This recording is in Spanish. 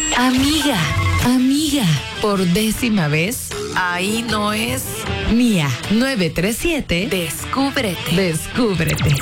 Amiga, amiga, por 10ª vez, ahí no es. Mía, 937, descúbrete.